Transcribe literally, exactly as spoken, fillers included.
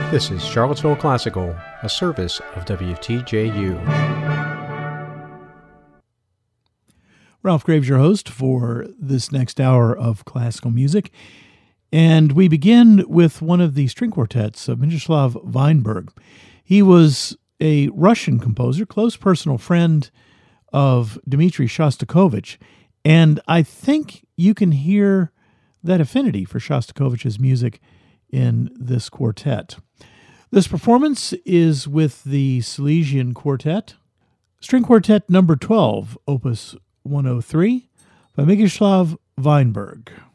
This is Charlottesville Classical, a service of W T J U. Ralph Graves, your host for this next hour of classical music. And we begin with one of the string quartets of Mstislav Weinberg. He was a Russian composer, close personal friend of Dmitri Shostakovich. And I think you can hear that affinity for Shostakovich's music in this quartet. This performance is with the Silesian Quartet, String Quartet number twelve, Opus one oh three, by Mstislav Weinberg.